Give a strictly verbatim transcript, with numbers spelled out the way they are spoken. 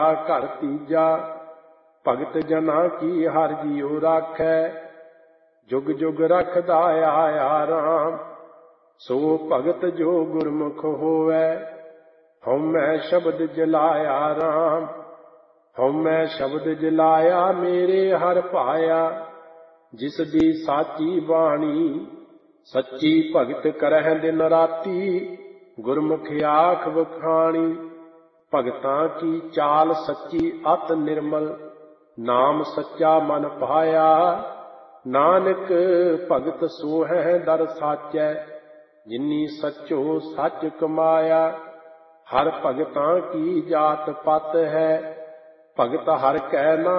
घर तीजा भगत जना की हर जियो राखै। जुग जुग रखदा आया राम सो भगत जो गुरमुख होवै। हउमै शब्द जलाया राम हउमै शब्द जलाया मेरे हर भाया। जिस दी साची बाणी सच्ची भगत करह दिन राती गुरमुख आख बखाणी। भगतां की चाल सच्ची अत निर्मल नाम सच्चा मन पाया। नानक भगत सो है दर साचै जिनी सचो सच कमाया। हर भगतां की जात पत है भगत हर कै ना